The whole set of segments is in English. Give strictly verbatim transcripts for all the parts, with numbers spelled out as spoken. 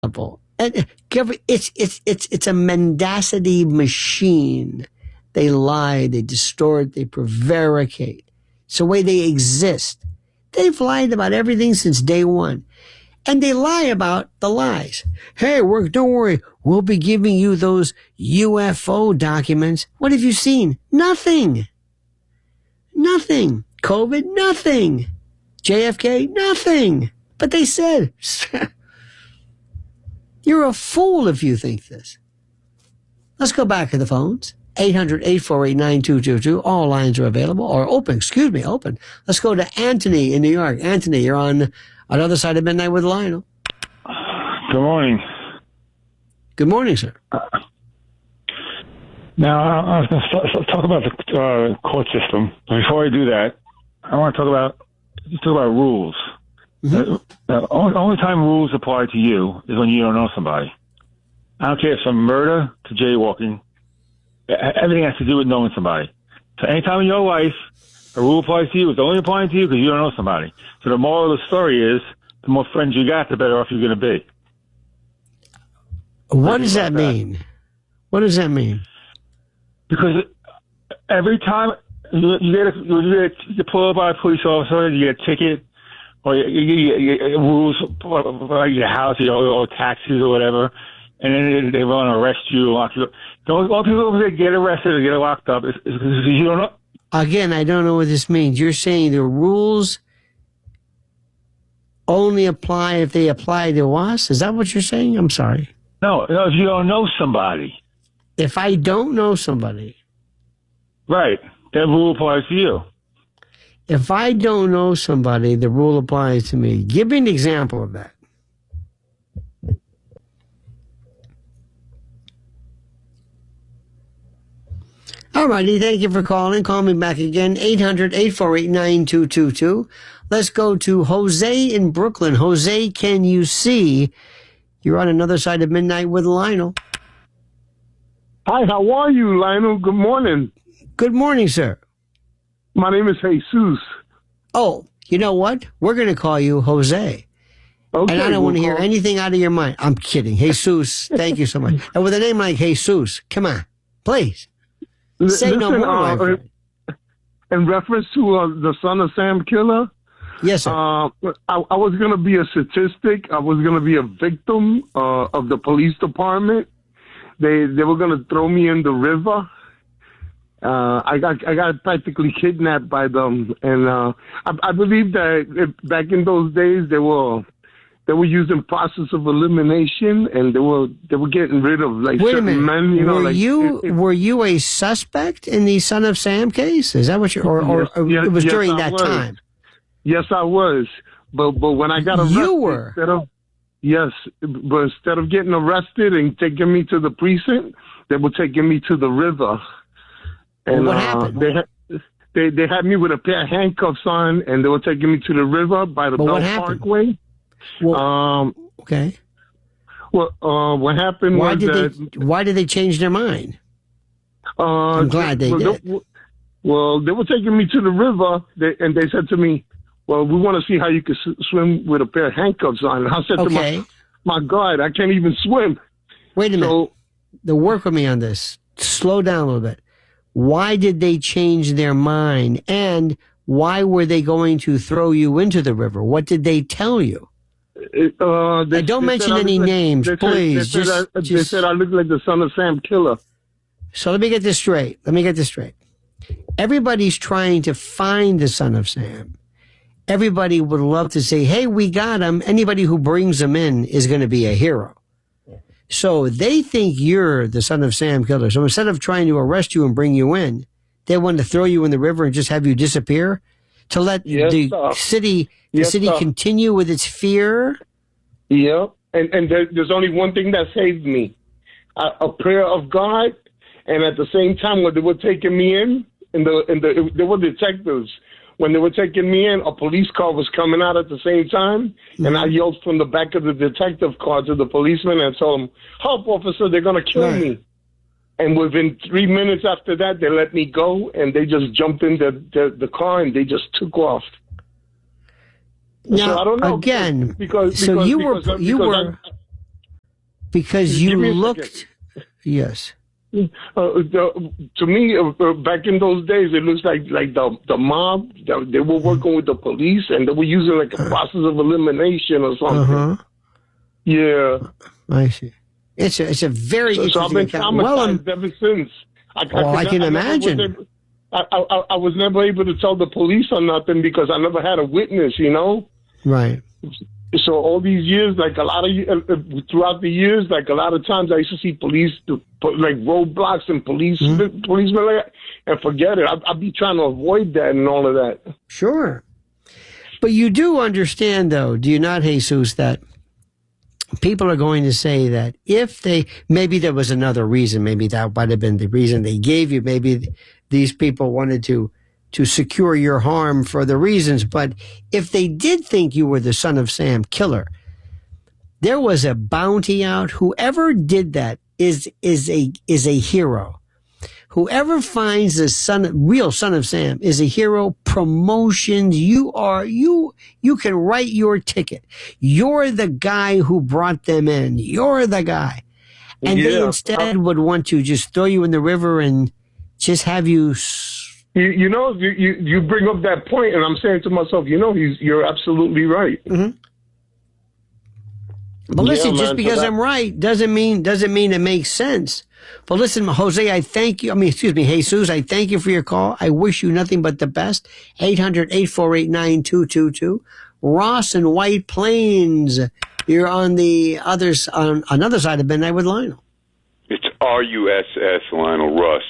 And it's it's it's it's a mendacity machine. They lie, they distort, they prevaricate. It's the way they exist. They've lied about everything since day one. And they lie about the lies. Hey, work, don't worry. We'll be giving you those U F O documents. What have you seen? Nothing. Nothing. COVID? Nothing. J F K? Nothing. But they said, you're a fool if you think this. Let's go back to the phones. eight hundred, eight four eight, nine two two two. All lines are available, or open, excuse me, open. Let's go to Anthony in New York. Anthony, you're on another side of midnight with Lionel. Good morning. Good morning, sir. Uh, now, I was going to talk about the uh, court system. Before I do that, I want to talk about talk about rules. Mm-hmm. The only, only time rules apply to you is when you don't know somebody. I don't care if from murder to jaywalking. Everything has to do with knowing somebody. So anytime in your life a rule applies to you, it's only applying to you because you don't know somebody. So the moral of the story is, the more friends you got, the better off you're going to be. What does that mean? What does that mean? Because every time you, you get a, you get you pull up by a police officer, you get a ticket, or you, you, you, you get rules about your house, or, or taxes, or whatever, and then they, they want to arrest you, lock you up. The only people that get arrested or get locked up is because you don't know. Again, I don't know what this means. You're saying the rules only apply if they apply to us? Is that what you're saying? I'm sorry. No, no, if you don't know somebody. If I don't know somebody. Right. That rule applies to you. If I don't know somebody, the rule applies to me. Give me an example of that. All righty, thank you for calling. Call me back again, eight hundred, eight four eight, nine two two two. Let's go to Jose in Brooklyn. Jose, can you see? You're on another side of midnight with Lionel. Hi, how are you, Lionel? Good morning. Good morning, sir. My name is Jesus. Oh, you know what? We're going to call you Jose. Okay, and I don't we'll want to hear call... anything out of your mind. I'm kidding. Jesus, thank you so much. And with a name like Jesus, come on, please. Say Listen, no more, my friend. Uh, in reference to uh, the Son of Sam killer, yes, sir. Uh, I, I was going to be a statistic. I was going to be a victim uh, of the police department. They they were going to throw me in the river. Uh, I got I got practically kidnapped by them, and uh, I, I believe that it, back in those days they were they were using process of elimination, and they were they were getting rid of like Wait certain a minute. men. You know, were like you it, it, were you a suspect in the Son of Sam case? Is that what you or or, yes, or yes, it was yes, during I that was. time? Yes, I was. But but when I got arrested, you were. Instead of, yes, but instead of getting arrested and taking me to the precinct, they were taking me to the river. And what uh, happened? They had, they they had me with a pair of handcuffs on, and they were taking me to the river by the but Bell what happened? Parkway. Well, um, okay. Well, uh, what happened why was did that, they why did they change their mind? Uh, I'm glad they well, did. They, well, they were taking me to the river, they, and they said to me, "Well, we want to see how you can s- swim with a pair of handcuffs on." And I said okay. to my, "My God, I can't even swim." Wait a so, minute. The work with me on this. Slow down a little bit. Why did they change their mind? And why were they going to throw you into the river? What did they tell you? Uh, they, and don't they mention any like, names, they please. Said, they, just, said I, just... they said I look like the Son of Sam killer. So let me get this straight. Let me get this straight. Everybody's trying to find the Son of Sam. Everybody would love to say, hey, we got him. Anybody who brings him in is going to be a hero. So they think you're the Son of Sam killer. So instead of trying to arrest you and bring you in, they want to throw you in the river and just have you disappear to let yes, the sir. city the yes, city sir. continue with its fear. Yeah, and and there, there's only one thing that saved me: a, a prayer of God. And at the same time, when they were taking me in, in the in the they were detectives. When they were taking me in, a police car was coming out at the same time, mm-hmm. and I yelled from the back of the detective car to the policeman and told him, "Help, officer! They're gonna kill right. me." And within three minutes after that, they let me go, and they just jumped in the the, the car and they just took off. Now, so I don't know again, because, because so you because, were because you because were. I, Because Give you me a looked, second. yes. Uh, the, to me, uh, uh, back in those days, it looks like like the the mob. The, they were working with the police, and they were using like a process of elimination or something. Uh-huh. Yeah. I see. It's a, it's a very So, so I've interesting been account. traumatized Well, um, ever since. I, Oh, I could can not- never imagine. was able- I, I, I was never able to tell the police or nothing because I never had a witness, you know? right. So all these years, like a lot of, uh, uh, throughout the years, like a lot of times I used to see police, to put like roadblocks and police, Mm-hmm. policemen, like, and forget it. I, I'd be trying to avoid that and all of that. Sure. But you do understand, though, do you not, Jesus, that people are going to say that if they, maybe there was another reason, maybe that might have been the reason they gave you, maybe these people wanted to, to secure your harm for the reasons, but if they did think you were the Son of Sam killer, there was a bounty out. Whoever did that is, is a, is a hero. Whoever finds the son, real Son of Sam is a hero. Promotions, you are, you, you can write your ticket. You're the guy who brought them in. You're the guy. And they Yeah. instead would want to just throw you in the river and just have you. s- You, you know, you, you, you bring up that point, and I'm saying to myself, you know, he's, you're absolutely right. But listen, Yeah, just man, because so that- I'm right doesn't mean, doesn't mean it makes sense. But listen, Jose, I thank you. I mean, excuse me, Jesus, I thank you for your call. I wish you nothing but the best. eight hundred, eight four eight, nine two two two. Ross in White Plains. You're on the others, on another side of midnight with Lionel. It's R U S S, Lionel Russ.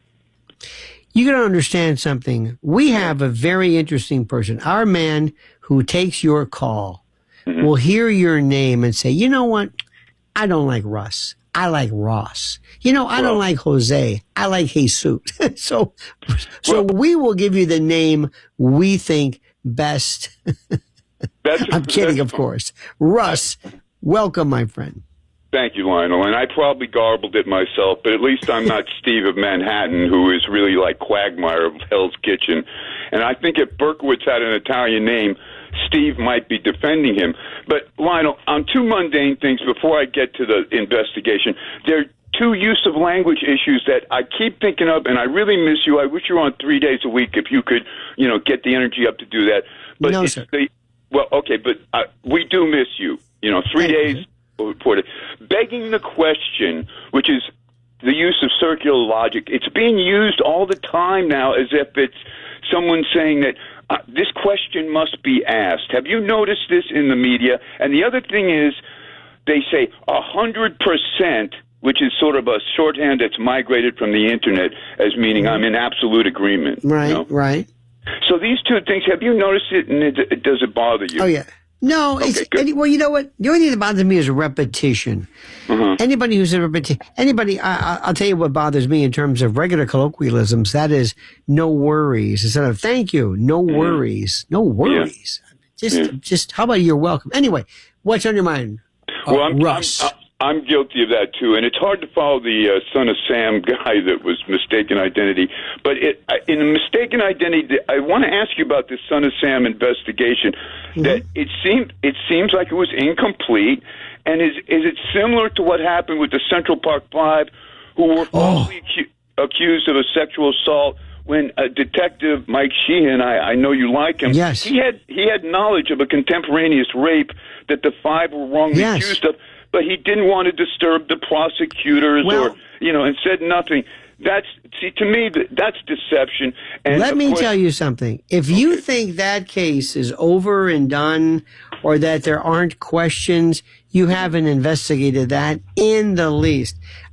You got to understand something. We have a very interesting person. Our man who takes your call Mm-hmm. will hear your name and say, you know what? I don't like Russ. I like Ross. You know, I Well- don't like Jose. I like Jesus. so, so Well- we will give you the name we think best. That's, I'm kidding, that's- of course. Russ, welcome, my friend. Thank you, Lionel. And I probably garbled it myself, but at least I'm not Steve of Manhattan, who is really like Quagmire of Hell's Kitchen. And I think if Berkowitz had an Italian name, Steve might be defending him. But, Lionel, on two mundane things before I get to the investigation, there are two use of language issues that I keep thinking of, and I really miss you. I wish you were on three days a week if you could, you know, get the energy up to do that. But No, it's sir. the, well, okay, but uh, we do miss you. You know, three Thank you. days reported. Begging the question, which is the use of circular logic, it's being used all the time now as if it's someone saying that uh, this question must be asked. Have you noticed this in the media? And the other thing is they say one hundred percent, which is sort of a shorthand that's migrated from the Internet as meaning I'm in absolute agreement. you Right, know? right. So these two things, have you noticed it, and it, it, does it bother you? Oh, yeah. No, it's, Okay, good. any, well, you know what? The only thing that bothers me is repetition. Uh-huh. Anybody who's a repetition, anybody, I, I- I'll tell you what bothers me in terms of regular colloquialisms. That is no worries instead of thank you. No worries. No worries. Just, Yeah. just, how about you're welcome? Anyway, what's on your mind? Uh, Well, I'm, Russ. I'm, I'm guilty of that too, and it's hard to follow the uh, Son of Sam guy that was mistaken identity. But it, I- in a mistaken identity, I want to ask you about this Son of Sam investigation. Mm-hmm. That it seemed it seems like it was incomplete, and is is it similar to what happened with the Central Park Five, who were falsely acu- accused of a sexual assault? When uh, Detective Mike Sheehan, I, I know you like him. Yes. he had he had knowledge of a contemporaneous rape that the five were wrongly Yes. accused of, but he didn't want to disturb the prosecutors, Well- or you know, and said nothing. That's see to me that that's deception. And Let of me course- tell you something. If you think that case is over and done or that there aren't questions, you haven't investigated that in the least.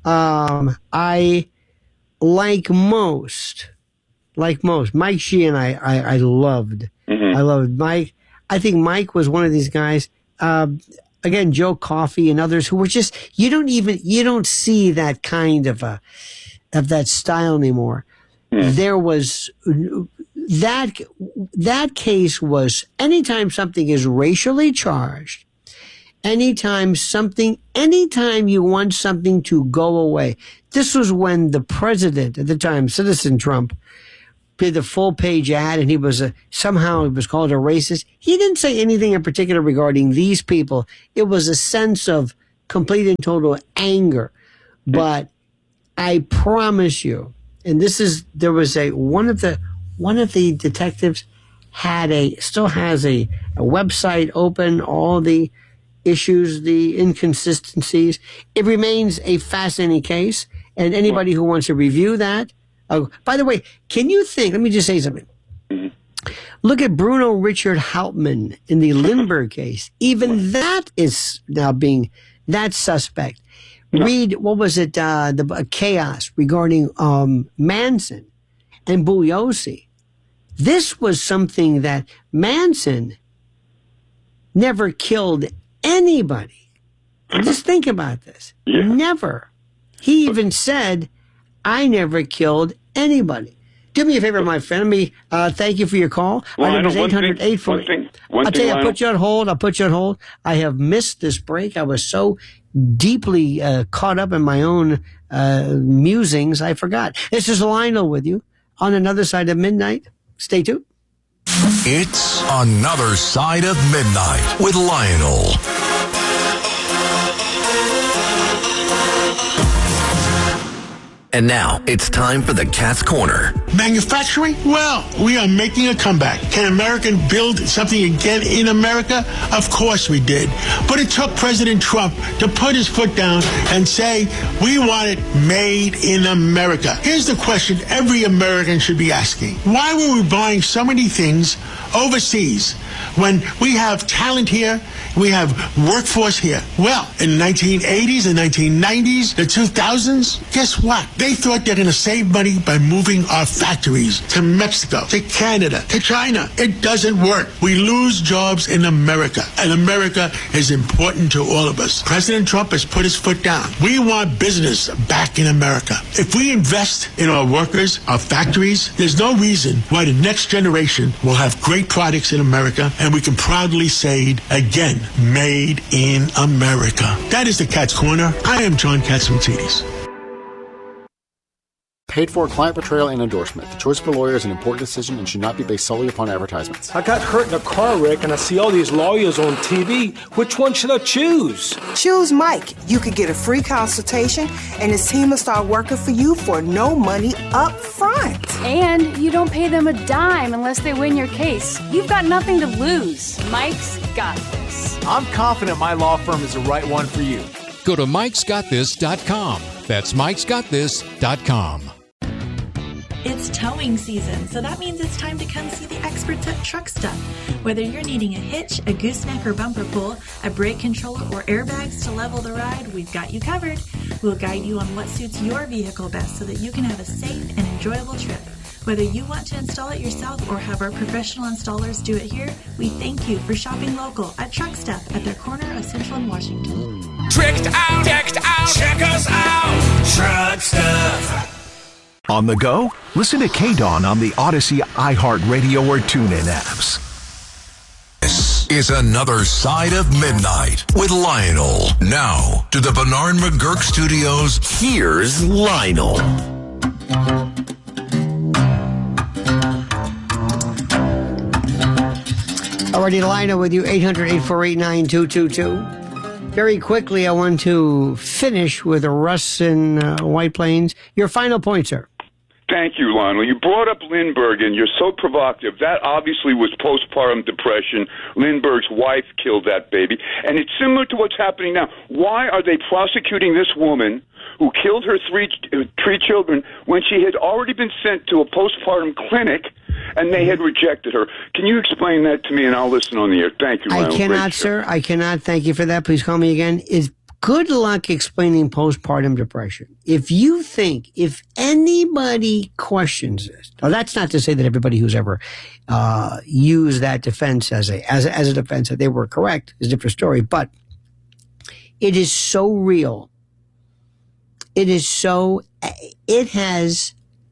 Um, I, like most, like most, Mike Sheehan, I, I, I loved. I loved Mike. I think Mike was one of these guys. Uh, again, Joe Coffey and others who were just, you don't even, you don't see that kind of a, of that style anymore. There was that, that case was anytime something is racially charged, anytime something, anytime you want something to go away. This was when the president at the time, Citizen Trump, did the full page ad and he was a, somehow he was called a racist. He didn't say anything in particular regarding these people. It was a sense of complete and total anger. But I promise you, and this is, there was a, one of the, one of the detectives had a, still has a, a website open, all the issues, the inconsistencies. It remains a fascinating case. And anybody who wants to review that, oh, by the way, can you think, let me just say something. Mm-hmm. Look at Bruno Richard Hauptmann in the Lindbergh case. Even that is now being, that suspect. No. Read, what was it, uh, the uh, chaos regarding um, Manson and Bugliosi. This was something that Manson never killed anybody. And just think about this. Yeah. Never. He even said, I never killed anybody. Do me a favor, my friend. Let me uh, thank you for your call. Well, Our number is eight hundred, eight four eight. I'll tell you, I'll put you on hold. I'll put you on hold. I have missed this break. I was so deeply uh, caught up in my own uh, musings, I forgot. This is Lionel with you on Another Side of Midnight. Stay tuned. It's Another Side of Midnight with Lionel. And now, it's time for the Cat's Corner. Manufacturing? Well, we are making a comeback. Can America build something again in America? Of course we did. But it took President Trump to put his foot down and say, we want it made in America. Here's the question every American should be asking. Why were we buying so many things overseas when we have talent here, we have workforce here? Well, in the nineteen eighties, the nineteen nineties, the two thousands, guess what? They thought they're going to save money by moving our factories to Mexico, to Canada, to China. It doesn't work. We lose jobs in America, and America is important to all of us. President Trump has put his foot down. We want business back in America. If we invest in our workers, our factories, there's no reason why the next generation will have great products in America, and we can proudly say it again, made in America. That is the Cat's Corner. I am John Catsimatidis. Paid for client portrayal and endorsement. The choice of a lawyer is an important decision and should not be based solely upon advertisements. I got hurt in a car wreck and I see all these lawyers on T V. Which one should I choose? Choose Mike. You could get a free consultation and his team will start working for you for no money up front. And you don't pay them a dime unless they win your case. You've got nothing to lose. Mike's got this. I'm confident my law firm is the right one for you. Go to mikes got this dot com. That's mikes got this dot com. It's towing season, so that means it's time to come see the experts at Truck Stuff. Whether you're needing a hitch, a gooseneck or bumper pull, a brake controller, or airbags to level the ride, we've got you covered. We'll guide you on what suits your vehicle best so that you can have a safe and enjoyable trip. Whether you want to install it yourself or have our professional installers do it here, we thank you for shopping local at Truck Stuff at their corner of Central and Washington. Tricked out, decked out, check us out, Truck Stuff. On the go? Listen to K-Dawn on the Odyssey, iHeartRadio, or TuneIn apps. This is Another Side of Midnight with Lionel. Now, to the Bernard McGurk Studios, here's Lionel. Alrighty, Lionel with you, eight hundred, eight four eight, nine two two two. Very quickly, I want to finish with Russ in uh, White Plains. Your final point, sir. Thank you, Lionel. You brought up Lindbergh, and you're so provocative. That obviously was postpartum depression. Lindbergh's wife killed that baby. And it's similar to what's happening now. Why are they prosecuting this woman who killed her three, uh, three children when she had already been sent to a postpartum clinic and they had rejected her? Can you explain that to me, and I'll listen on the air? Thank you, Lionel. I cannot, sir. I cannot. Thank you for that. Please call me again. Is good luck explaining postpartum depression. If you think, if anybody questions this, now that's not to say that everybody who's ever uh, used that defense as a, as a as a defense that they were correct is a different story, but it is so real. It is so, it has,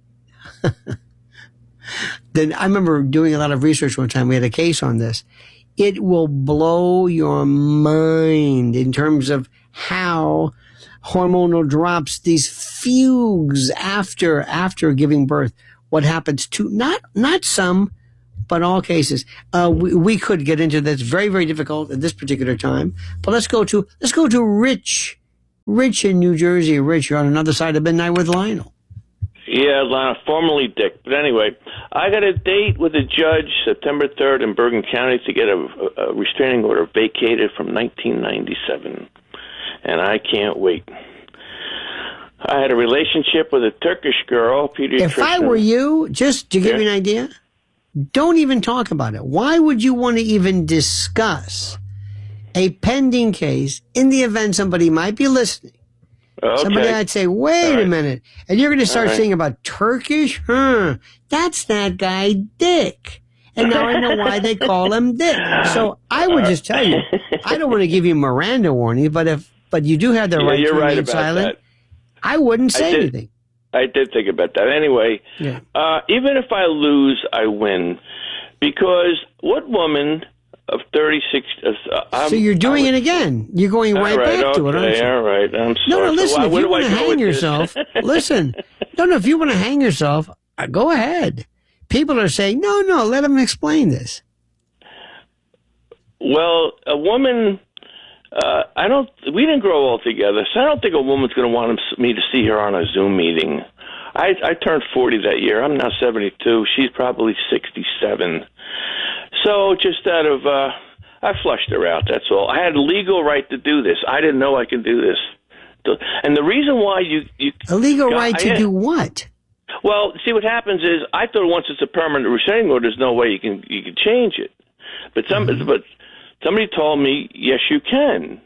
then I remember doing a lot of research one time. We had a case on this. It will blow your mind in terms of how hormonal drops, these fugues after after giving birth, what happens to not not some, but all cases, uh, we, we could get into this. Very, very difficult at this particular time. But let's go to let's go to Rich. Rich in New Jersey. Rich, you're on another side of midnight with Lionel. Yeah, Lionel, formerly Dick. But anyway, I got a date with a judge September third in Bergen County to get a, a restraining order vacated from nineteen ninety-seven. And I can't wait. I had a relationship with a Turkish girl, pediatrician. If I were you, just to give yeah. you an idea, don't even talk about it. Why would you want to even discuss a pending case in the event somebody might be listening? Okay. Somebody I'd say, wait All a right. minute. And you're going to start All right. saying about Turkish? Huh. That's that guy, Dick. And now I know why they call him Dick. So I would just tell you, I don't want to give you Miranda warning, but if but you do have the Yeah, right you're to right remain about silent. that. I wouldn't say I did, anything. I did think about that. Anyway, Yeah. uh, even if I lose, I win. Because what woman of thirty-six... Uh, I'm, So you're doing I'm, it again. You're going right all right, back okay, to it, aren't you? all right. I'm sorry. No, no, So listen, why- if where you do I want to go hang with this? yourself, listen. No, no, if you want to hang yourself, uh, go ahead. People are saying, no, no, let them explain this. Well, a woman... Uh, I don't. We didn't grow all together, so I don't think a woman's going to want him, me to see her on a Zoom meeting. I, I turned forty that year. I'm now seventy-two. She's probably sixty-seven. So just out of, uh, I flushed her out. That's all. I had a legal right to do this. I didn't know I could do this. And the reason why you, you A legal God, right to I, do what? Well, see what happens is I thought once it's a permanent restraining order, there's no way you can you can change it. But some Mm-hmm. but. Somebody told me, yes, you can.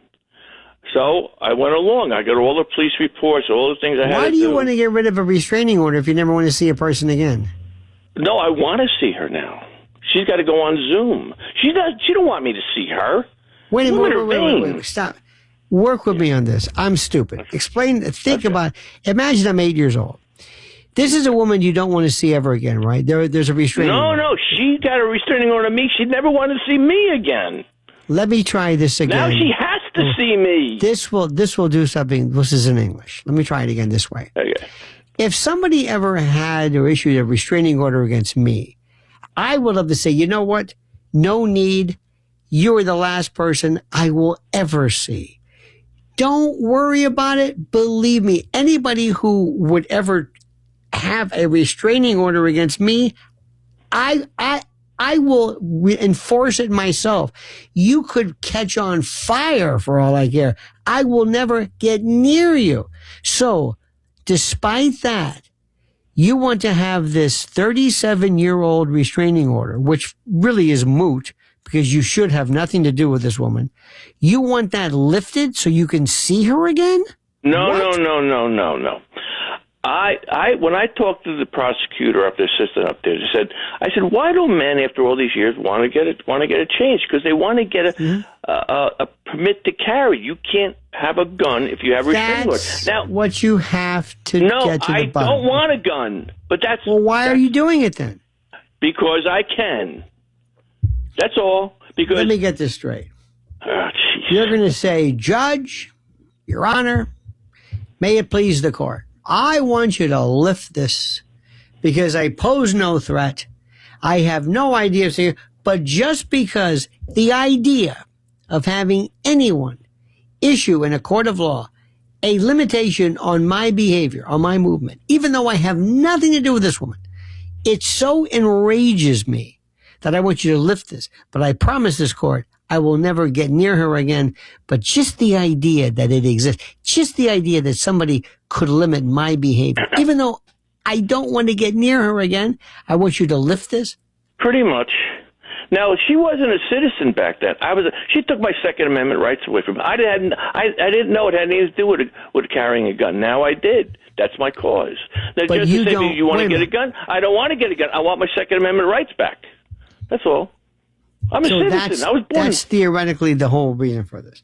So I went along. I got all the police reports, all the things I had Why to do you do. want to get rid of a restraining order if you never want to see a person again? No, I want to see her now. She's got to go on Zoom. She does. She don't want me to see her. Wait a Women minute, are wait, wait, wait, vain. wait, stop. Work with me on this. I'm stupid. Explain, think about, imagine I'm eight years old. This is a woman you don't want to see ever again, right? There, there's a restraining No, order. no, she got a restraining order on me. She never wanted to see me again. Let me try this again. Now she has to see me. This will this will do something. This is in English. Let me try it again this way. Okay. If somebody ever had or issued a restraining order against me, I would love to say, you know what? No need. You are the last person I will ever see. Don't worry about it. Believe me, anybody who would ever have a restraining order against me, I I I will re- enforce it myself. You could catch on fire for all I care. I will never get near you. So, despite that, you want to have this thirty-seven-year-old restraining order, which really is moot because you should have nothing to do with this woman. You want that lifted so you can see her again? No, What? no, no, no, no, no. I, I, when I talked to the prosecutor up there, assistant up there, they said, I said, why do men, after all these years, want to get it, want to get it changed? Because they want to get a, Mm-hmm. a, a, a permit to carry. You can't have a gun if you have a restraining order. That's Now, what you have to no, get to the I bottom. don't want a gun, but that's Well, why are you doing it then? because I can. That's all. Because Let me get this straight. Oh, jeez. You're going to say, Judge, Your Honor, may it please the court. I want you to lift this because I pose no threat. I have no idea. of- But just because the idea of having anyone issue in a court of law a limitation on my behavior, on my movement, even though I have nothing to do with this woman, it so enrages me that I want you to lift this. But I promise this court, I will never get near her again. But just the idea that it exists, just the idea that somebody could limit my behavior, even though I don't want to get near her again, I want you to lift this. Pretty much. Now, she wasn't a citizen back then. I was. A, she took my Second Amendment rights away from me. I didn't. I, I didn't know it had anything to do with with carrying a gun. Now I did. That's my cause. Now, But just you to say, don't- you want wait to a get a gun? I don't want to get a gun. I want my Second Amendment rights back. That's all. I'm a So citizen. that's, I was born. that's theoretically the whole reason for this.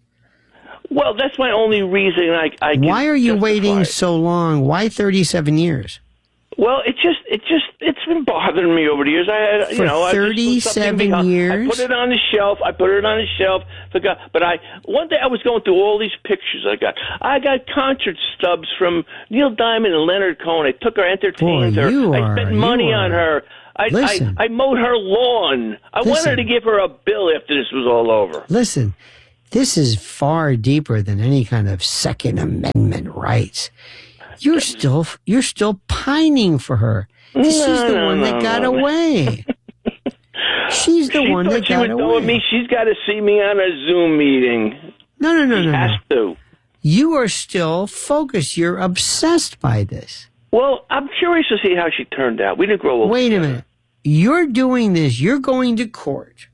Well, that's my only reason I. I can Why are you justify waiting it. so long? Why thirty-seven years? Well, it just, it just, it's been bothering me over the years. I had, you For know, I just put thirty-seven something behind- years? I put it on the shelf. I put it on the shelf. Forgot, but I one day I was going through all these pictures I got. I got concert stubs from Neil Diamond and Leonard Cohen. I took her, entertained Boy, her. you I are- spent you money are- on her. I, Listen. I, I mowed her lawn. I Listen. wanted to give her a bill after this was all over. Listen, this is far deeper than any kind of Second Amendment rights. You're still you're still pining for her. She's No, the no, one no, that got no. away. She's the she one thought that she got was done with away. me. She's got to see me on a Zoom meeting. No, no, no, she no, has no. to. You are still focused. You're obsessed by this. Well, I'm curious to see how she turned out. We didn't grow old. Wait a minute. You're doing this. You're going to court.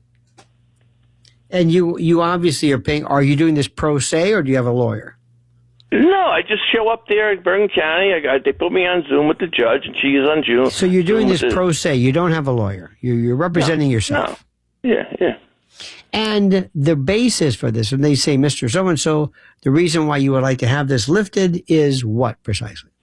And you you obviously are paying. Are you doing this pro se or do you have a lawyer? No, I just show up there at Bergen County. I got, they put me on Zoom with the judge, and she is on Zoom. So you're doing Zoom this with the- pro se. You don't have a lawyer. You're, you're representing No, yourself. No. Yeah, yeah. And the basis for this, when they say, Mister So-and-so, the reason why you would like to have this lifted is what precisely?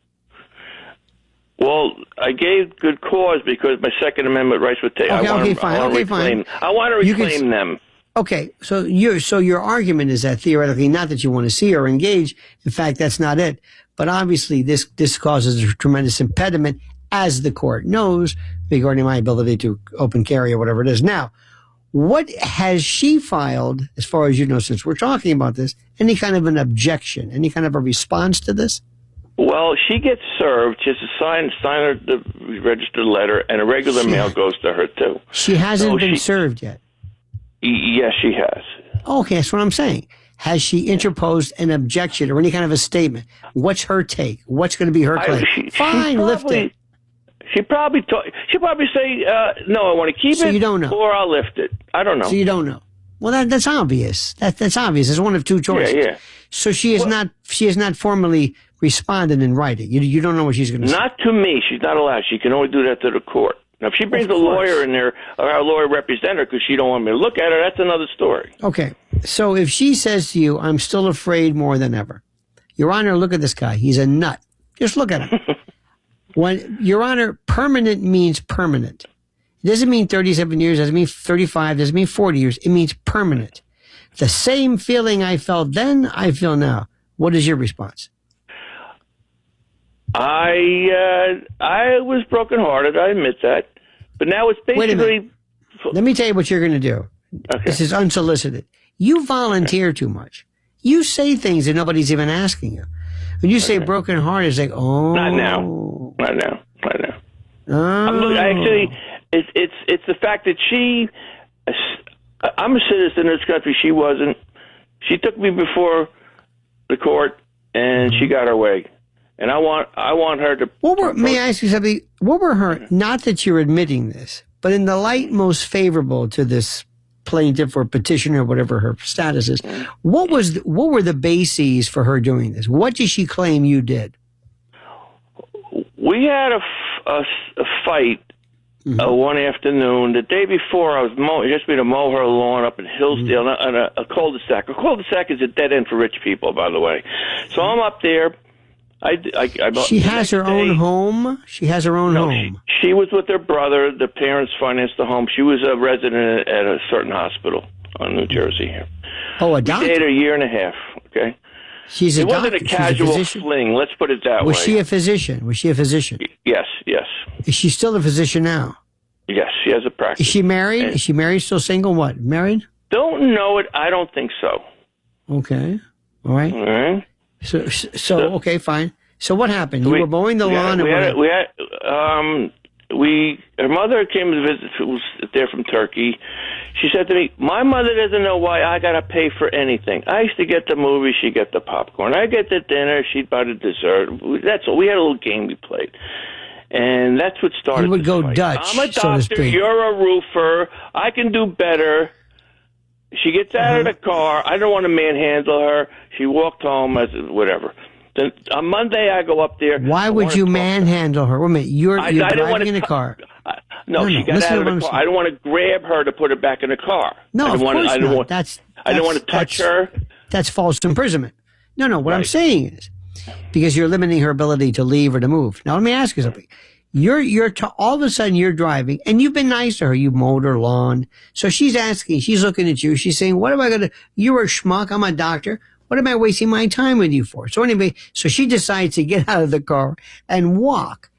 Well, I gave good cause because my Second Amendment rights were taken. Okay, I want okay, to, fine, I want to okay, fine. reclaim. I want to You can reclaim s- them. Okay, so your so your argument is that theoretically, not that you want to see or engage. In fact, that's not it. But obviously, this this causes a tremendous impediment, as the court knows, regarding my ability to open carry or whatever it is. Now, what has she filed, as far as you know, since we're talking about this? Any kind of an objection? Any kind of a response to this? Well, she gets served. She has to sign, sign her the registered letter, and a regular She- mail goes to her too. She hasn't So been she- served yet. Y- Yes, she has. Okay, that's what I'm saying. Has she interposed an objection or any kind of a statement? What's her take? What's going to be her I- claim? she- she Fine, lift probably- it. She probably ta- she probably say, uh, "No, I want to keep So it." you don't know. or I'll lift it. I don't know. So you don't know. Well, that, that's obvious. That, that's obvious. It's one of two choices. Yeah, yeah. So she is not. She has not formally responded in writing. You, you don't know what she's going to say. Not to me. She's not allowed. She can only do that to the court. Now, if she brings Of a course. lawyer in there, or a lawyer representative, because she don't want me to look at her, that's another story. Okay. So if she says to you, "I'm still afraid more than ever," Your Honor, look at this guy. He's a nut. Just look at him. When Your Honor, permanent means permanent. It doesn't mean thirty-seven years. Doesn't mean thirty-five. Doesn't mean forty years. It means permanent. The same feeling I felt then, I feel now. What is your response? I uh, I was brokenhearted. I admit that. But now it's Wait a basically. minute. Let me tell you what you're going to do. Okay. This is unsolicited. You volunteer too much. You say things that nobody's even asking you. When you say broken heart, it's like, oh. Not now. Not now. Not now. Oh. I'm look, actually, it's it's it's the fact that she. I'm a citizen of this country. She wasn't. She took me before the court, and she got her way. And I want I want her to. What were, may I ask you something? What were her, not that you're admitting this, but in the light most favorable to this plaintiff or petitioner, whatever her status is, what was the, what were the bases for her doing this? What did she claim you did? We had a, f- a s- a fight Mm-hmm. uh, one afternoon. The day before, I was mow- he asked me to mow her lawn up in Hillsdale Mm-hmm. on a, a cul-de-sac. A cul-de-sac is a dead end for rich people, by the way. So I'm up there. I, I, I, She has her own home. She has her own No, home. She was with her brother. The parents financed the home. She was a resident at a certain hospital on New Jersey here. Oh, a We doctor. stayed a year and a half. Okay. She's a it wasn't doctor. a She's a casual physician? fling. Let's put it that Was way. she a physician? Was she a physician? Yes, yes, Is she still a physician now? yes. She has a practice. Is she married? Is she married? Still single? What? Married? Don't know it. I don't think so. Okay. All right. All right. So, so okay, fine. So what happened? You We- were mowing the we lawn. Had, we, and had, what we had, um, we, her mother came to visit, who was there from Turkey. She said to me, my mother doesn't know why I got to pay for anything. I used to get the movie, she'd get the popcorn. I get the dinner, she'd buy the dessert. That's all. We had a little game we played. And that's what started You would this go fight. Dutch, I'm a so to doctor, speak. you're a roofer, I can do better. She gets out of Uh-huh. the car. I don't want to manhandle her. She walked home as whatever. Then on Monday, I go up there. Why I would wanna you talk- manhandle her? Wait a minute. You're, I- you're I didn't wanna driving in a tou- car. I- No, No, she no, got listen out to of what I'm the car. saying. I don't want to grab her to put her back in the car. No, I of don't want, course I don't not. Want, that's, I don't that's- want to touch that's- her. That's false imprisonment. No, no. What I'm Right. saying is because you're limiting her ability to leave or to move. Now, let me ask you something. You're, you're, t- all of a sudden you're driving and you've been nice to her. You mowed her lawn. So she's asking, she's looking at you. She's saying, what am I going to, you're a schmuck. I'm a doctor. What am I wasting my time with you for? So anyway, so she decides to get out of the car and walk.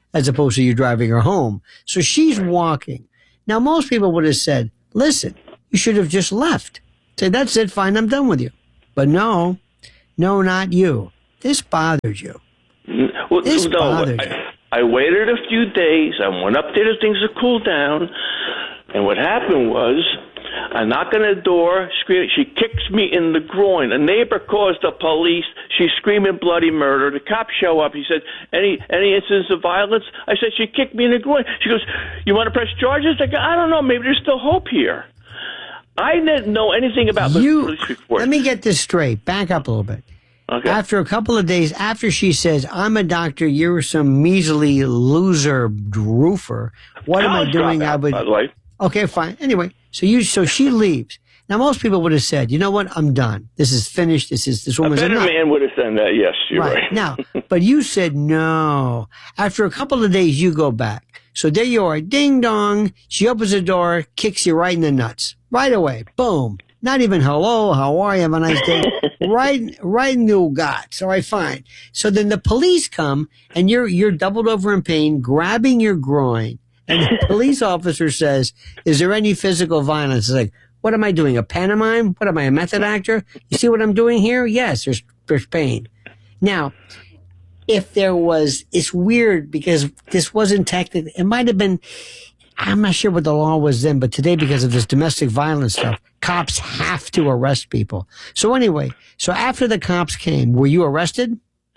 as opposed to you driving her home. So she's walking. Now, most people would have said, listen, you should have just left. Say, that's it, fine, I'm done with you. But no, no, not you. This bothered you. Well, this no, bothered I, you. I waited a few days. I went up there to things to cool down. And what happened was, I knock on the door, scream, she kicks me in the groin. A neighbor calls the police. She's screaming bloody murder. The cops show up. He said, any any incidents of violence? I said, she kicked me in the groin. She goes, you want to press charges? I go, I don't know. Maybe there's still hope here. I didn't know anything about the You, police report. let me get this straight. Back up a little bit. Okay. After a couple of days, after she says, I'm a doctor, you're some measly loser roofer. What am I College doing? dropout, I would. by the way. Okay, fine. Anyway, so you, so she leaves. Now, most people would have said, you know what? I'm done. This is finished. This is, this A woman's better enough. man would have done that. Yes, you're right. Right. Now, but you said no. After a couple of days, you go back. So there you are. Ding dong. She opens the door, kicks you right in the nuts. Right away. Boom. Not even hello, how are you? Have a nice day. right, right in the guts. All right, fine. So then the police come and you're, you're doubled over in pain, grabbing your groin. And the police officer says, is there any physical violence? It's like, what am I doing? A pantomime? What am I, a method actor? You see what I'm doing here? Yes, there's, there's pain. Now, if there was, it's weird because this wasn't technically, it might have been, I'm not sure what the law was then, but today, because of this domestic violence stuff, cops have to arrest people. So anyway, so after the cops came, were you arrested?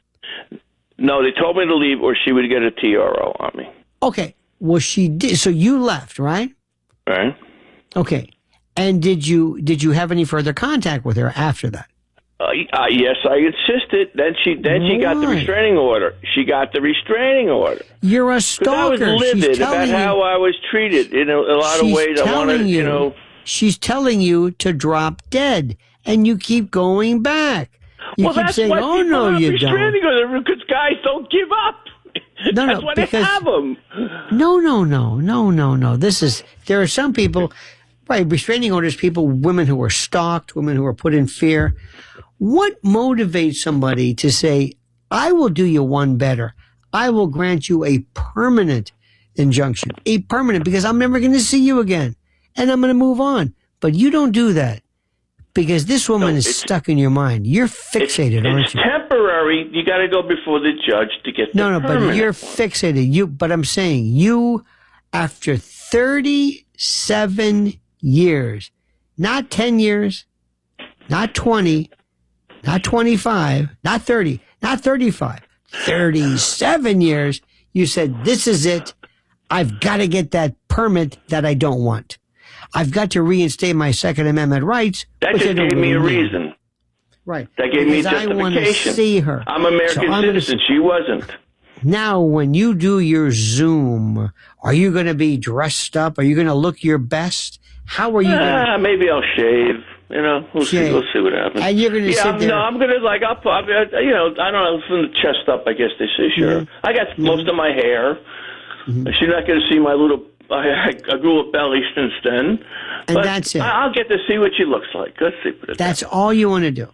No, they told me to leave or she would get a T R O on me. Okay. Well, she did. So you left, right? Right. Okay. And did you, did you have any further contact with her after that? Uh, uh, yes, I insisted. Then she, then she got the Why? restraining order. She got the restraining order. You're a 'Cause stalker. I was livid She's about telling you- how I was treated in a, a lot of She's ways. I telling wanted, you, you know. she's telling you to drop dead, and you keep going back. You well, keep that's saying, why "Oh people no, have you restraining don't." order because guys don't give up. No, That's no, why because they have them. no, no, no, no, no, no. This is there are some people, right? Restraining orders, people, women who are stalked, women who are put in fear. What motivates somebody to say, "I will do you one better. I will grant you a permanent injunction, a permanent, because I'm never going to see you again, and I'm going to move on." But you don't do that because this woman No, is it's- stuck in your mind. You're fixated, it's, aren't it's you? temporary. You got to go before the judge to get No, the no, but permanent you're one. fixated. You, but I'm saying you, after thirty-seven years, not ten years, not twenty, not twenty-five, not thirty, not thirty-five, thirty-seven years, you said, this is it. I've got to get that permit that I don't want. I've got to reinstate my Second Amendment rights. That which I just don't gave me a really need. reason. Right. That gave me Because I want to justification. see her. I'm American So I'm gonna citizen. She wasn't. Now, when you do your Zoom, are you going to be dressed up? Are you going to look your best? How are you going Ah, maybe I'll shave. You know, we'll see. Shave. We'll see what happens. And you're gonna yeah, sit I'm, there- No, I'm gonna like. I'll. I'll you know, I don't know. From the chest up, I guess they say. Sure. Mm-hmm. I got most of my hair. She's not gonna see my little. I, I grew a belly since then. And but that's it. I, I'll get to see what she looks like. Let's see. What it That's all you want to do.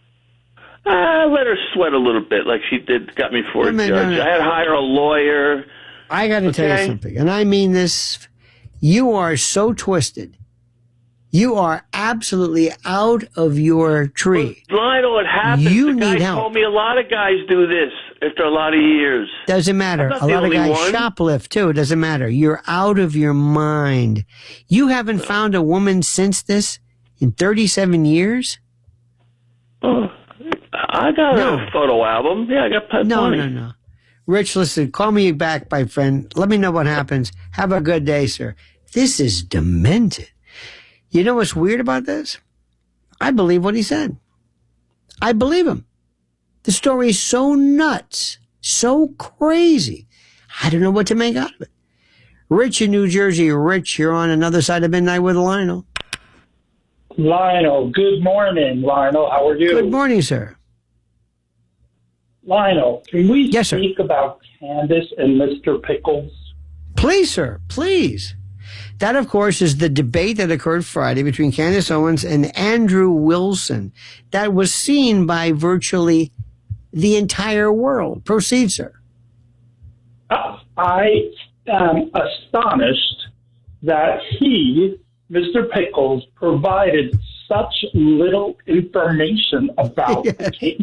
I let her sweat a little bit, like she did. Got me for No, a no, judge. no, no. I had to hire a lawyer. I got to tell you Okay. something, and I mean this. You are so twisted. You are absolutely out of your tree. Lionel, it happens. You the guy need help. told me a lot of guys do this after a lot of years. Doesn't matter. I'm not A the lot of only guys one. shoplift too. It doesn't matter. You're out of your mind. You haven't found a woman since this in thirty-seven years? Oh, I got No. a photo album. Yeah, I got plenty. No, no, no. Rich, listen, call me back, my friend. Let me know what happens. Have a good day, sir. This is demented. You know what's weird about this? I believe what he said. I believe him. The story is so nuts, so crazy. I don't know what to make out of it. Rich in New Jersey. Rich, you're on another side of midnight with Lionel. Lionel, good morning, Lionel. How are you? Good morning, sir. Lionel, can we Yes, sir. speak about Candace and Mister Pickles? Please, sir, please. That, of course, is the debate that occurred Friday between Candace Owens and Andrew Wilson that was seen by virtually the entire world. Proceed, sir. Uh, I am astonished that he, Mister Pickles, provided such little information about yes. the case.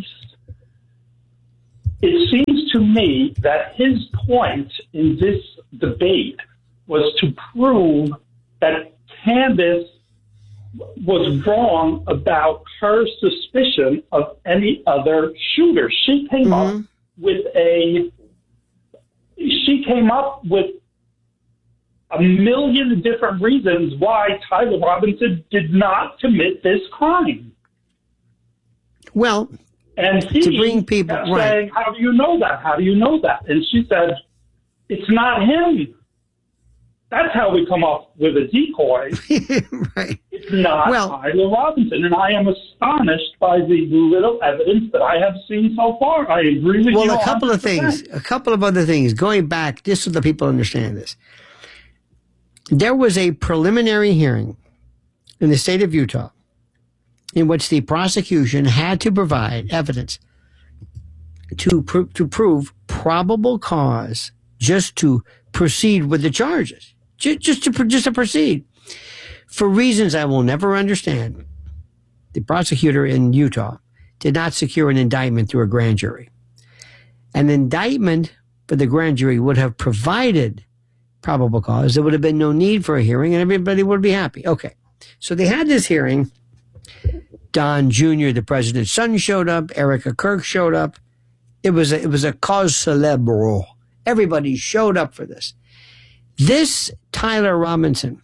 It seems to me that his point in this debate was to prove that Candace was wrong about her suspicion of any other shooter. She came mm-hmm. up with a she came up with a million different reasons why Tyler Robinson did not commit this crime. Well, and he to bring people kept right. saying, "How do you know that? How do you know that?" And she said, "It's not him." That's how we come up with a decoy. Right. It's not well, Tyler Robinson. And I am astonished by the little evidence that I have seen so far. I agree with well, you. Well, a couple one hundred percent. of things. A couple of other things. Going back, just so the people understand this. There was a preliminary hearing in the state of Utah in which the prosecution had to provide evidence to, pr- to prove probable cause just to proceed with the charges. Just, just to just to proceed. For reasons I will never understand, the prosecutor in Utah did not secure an indictment through a grand jury. An indictment for the grand jury would have provided probable cause. There would have been no need for a hearing and everybody would be happy. Okay. So they had this hearing. Don Junior, the president's son, showed up. Erica Kirk showed up. It was a, it was a cause célèbre. Everybody showed up for this. This Tyler Robinson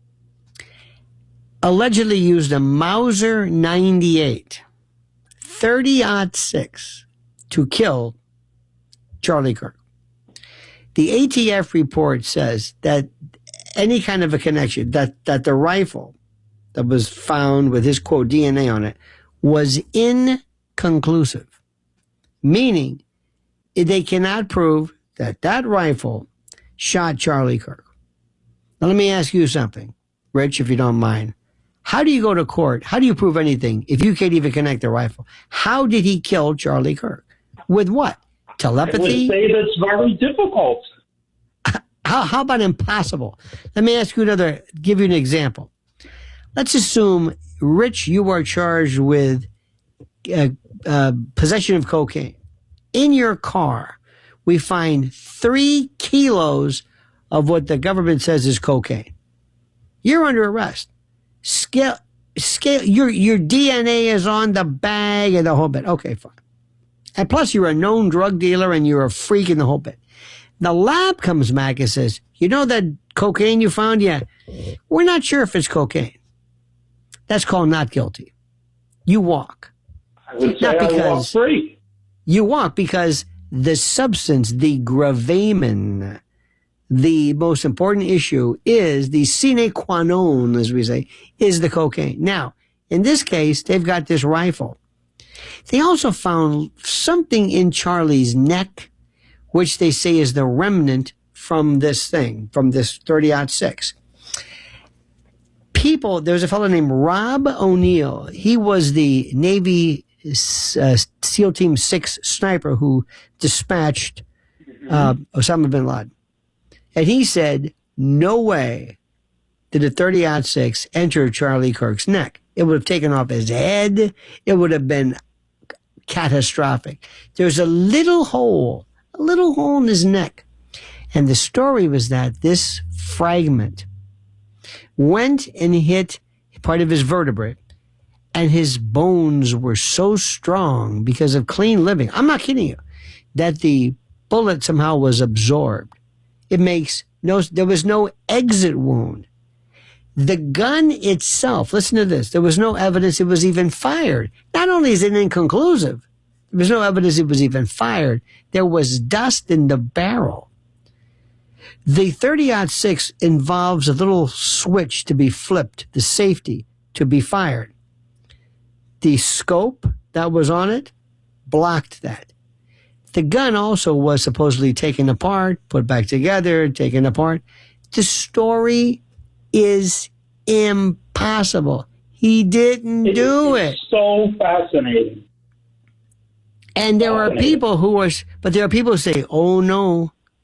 allegedly used a Mauser ninety-eight, thirty aught six to kill Charlie Kirk. The A T F report says that any kind of a connection, that, that the rifle that was found with his, quote, D N A on it was inconclusive, meaning they cannot prove that that rifle shot Charlie Kirk. Now, let me ask you something, Rich, if you don't mind. How do you go to court? How do you prove anything if you can't even connect the rifle? How did he kill Charlie Kirk? With what? Telepathy? I would say that's very difficult. How, how about impossible? Let me ask you another, give you an example. Let's assume, Rich, you are charged with uh, uh, possession of cocaine. In your car, we find three kilos of what the government says is cocaine. You're under arrest. Scale, scale, your, your D N A is on the bag and the whole bit. Okay, fine. And plus you're a known drug dealer and you're a freak in the whole bit. The lab comes back and says, you know that cocaine you found? Yeah. We're not sure if it's cocaine. That's called not guilty. You walk. I would say not because I walk free. You walk because the substance, the gravamen, the most important issue is the sine qua non, as we say, is the cocaine. Now, in this case, they've got this rifle. They also found something in Charlie's neck, which they say is the remnant from this thing, from this thirty aught six. People, there was a fellow named Rob O'Neill. He was the Navy uh, SEAL Team six sniper who dispatched uh, Osama bin Laden. And he said, no way did a thirty aught six enter Charlie Kirk's neck. It would have taken off his head. It would have been catastrophic. There's a little hole, a little hole in his neck. And the story was that this fragment went and hit part of his vertebrae, and his bones were so strong because of clean living. I'm not kidding you, that the bullet somehow was absorbed. It makes no, there was no exit wound. The gun itself, listen to this, there was no evidence it was even fired. Not only is it inconclusive, there was no evidence it was even fired. There was dust in the barrel. The thirty aught six involves a little switch to be flipped, the safety to be fired. The scope that was on it blocked that. The gun also was supposedly taken apart, put back together, taken apart. The story is impossible. He didn't it do it. So fascinating. And there are people who are, but there are people who say, oh no,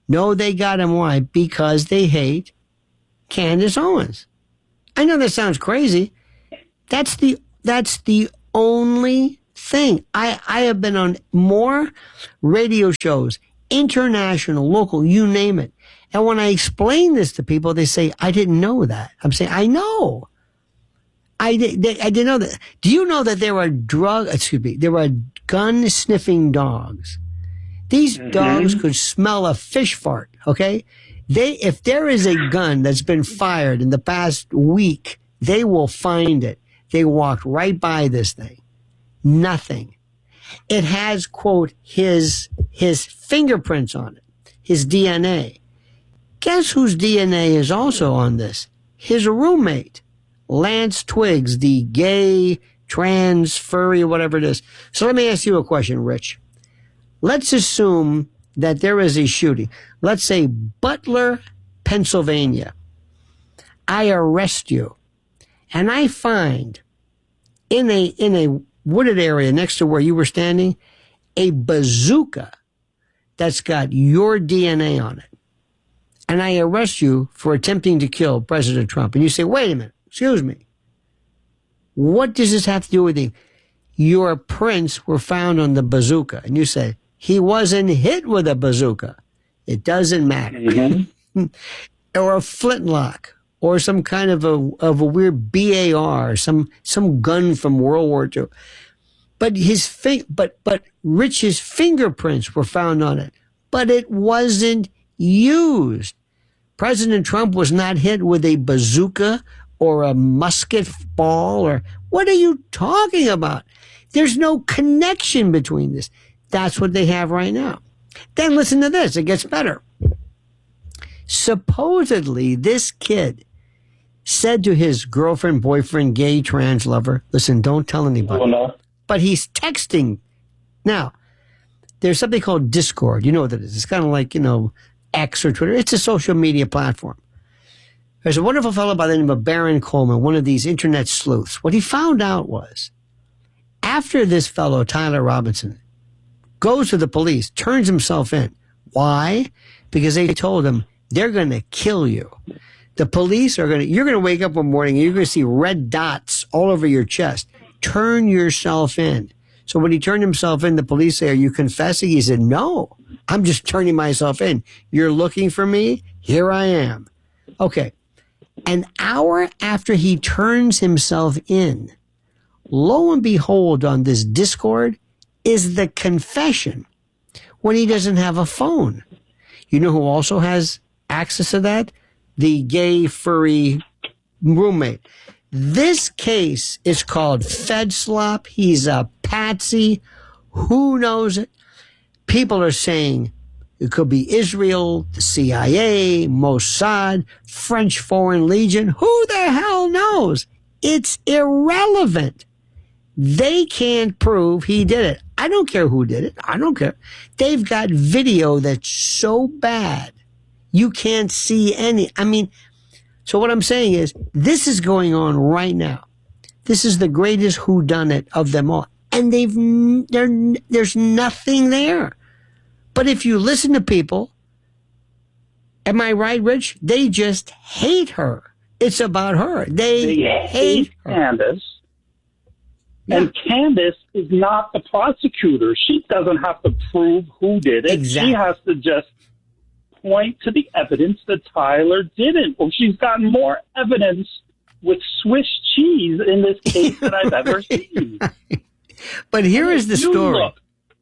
No, they got him. Why? Because they hate Candace Owens. I know that sounds crazy. That's the that's the only thing. I, I have been on more radio shows, international, local, you name it. And when I explain this to people, they say, I didn't know that. I'm saying, I know. I, did, they, I didn't know that. Do you know that there are drug, excuse me, there are gun sniffing dogs? These mm-hmm. dogs could smell a fish fart, okay? They, if there is a gun that's been fired in the past week, they will find it. They walked right by this thing. Nothing. It has, quote, his, his fingerprints on it, his D N A. Guess whose D N A is also on this? His roommate, Lance Twiggs, the gay, trans, furry, whatever it is. So let me ask you a question, Rich. Let's assume that there is a shooting. Let's say Butler, Pennsylvania. I arrest you, and I find in a in a wooded area next to where you were standing a bazooka that's got your D N A on it. And I arrest you for attempting to kill President Trump. And you say, wait a minute, excuse me. What does this have to do with you? Your prints were found on the bazooka. And you say, he wasn't hit with a bazooka. It doesn't matter. Mm-hmm. Or a flintlock, or some kind of a of a weird B A R, some some gun from World War Two. But his fi- but but Rich's fingerprints were found on it. But it wasn't used. President Trump was not hit with a bazooka or a musket ball or what are you talking about? There's no connection between this. That's what they have right now. Then listen to this. It gets better. Supposedly, this kid said to his girlfriend, boyfriend, gay, trans lover, listen, don't tell anybody. Oh, no. But he's texting. Now, there's something called Discord. You know what it is. It's kind of like, you know, X or Twitter. It's a social media platform. There's a wonderful fellow by the name of Baron Coleman, one of these internet sleuths. What he found out was after this fellow, Tyler Robinson, goes to the police, turns himself in. Why? Because they told him they're going to kill you. The police are going to, you're going to wake up one morning and you're going to see red dots all over your chest. Turn yourself in. So when he turned himself in, the police say, are you confessing? He said, no, I'm just turning myself in. You're looking for me? Here I am. Okay. An hour after he turns himself in, lo and behold, on this Discord is the confession when he doesn't have a phone. You know who also has access to that? The gay, furry roommate. This case is called FedSlop. He's a patsy. Who knows it? People are saying it could be Israel, the C I A, Mossad, French Foreign Legion. Who the hell knows? It's irrelevant. They can't prove he did it. I don't care who did it. I don't care. They've got video that's so bad you can't see any. I mean, so what I'm saying is this is going on right now. This is the greatest whodunit of them all. And they've, there's nothing there. But if you listen to people, am I right, Rich? They just hate her. It's about her. They, they hate, hate her. Candace. Yeah. And Candace is not the prosecutor. She doesn't have to prove who did it. Exactly. She has to just point to the evidence that Tyler didn't. Well, she's got more evidence with Swiss cheese in this case than I've ever seen. But here is the You story. look.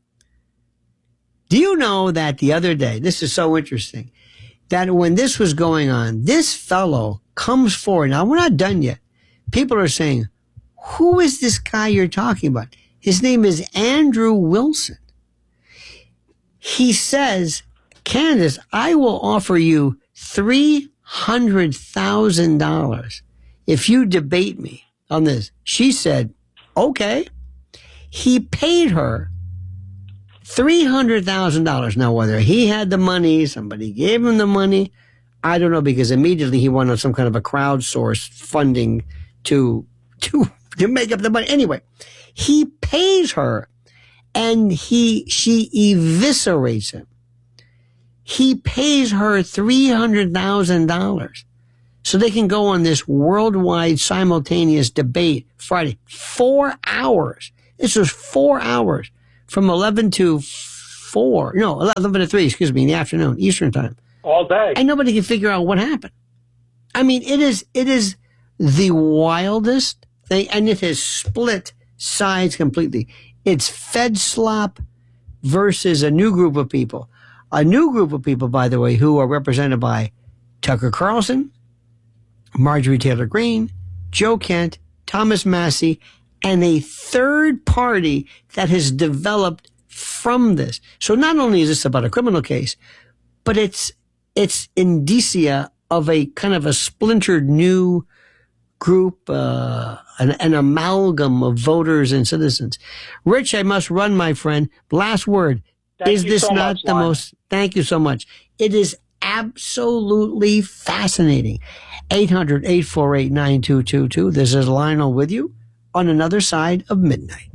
Do you know that the other day, this is so interesting, that when this was going on, this fellow comes forward. Now, we're not done yet. People are saying, who is this guy you're talking about? His name is Andrew Wilson. He says, Candace, I will offer you three hundred thousand dollars if you debate me on this. She said, okay. He paid her three hundred thousand dollars. Now, whether he had the money, somebody gave him the money, I don't know, because immediately he went on some kind of a crowdsourced funding to, to, to make up the money. Anyway, he pays her and he, she eviscerates him. He pays her three hundred thousand dollars so they can go on this worldwide simultaneous debate Friday. Four hours. This was four hours from eleven to four. No, eleven to three, excuse me, in the afternoon, Eastern time. All day. And nobody can figure out what happened. I mean, it is it is the wildest thing, and it has split sides completely. It's Fed slop versus a new group of people. A new group of people, by the way, who are represented by Tucker Carlson, Marjorie Taylor Greene, Joe Kent, Thomas Massey, and a third party that has developed from this. So not only is this about a criminal case, but it's it's indicia of a kind of a splintered new group, uh, an, an amalgam of voters and citizens. Rich, I must run, my friend. Last word. Thank is you this so not much, the Lon. most? Thank you so much. It is absolutely fascinating. eight hundred, eight four eight, nine two two two. This is Lionel with you on Another Side of Midnight.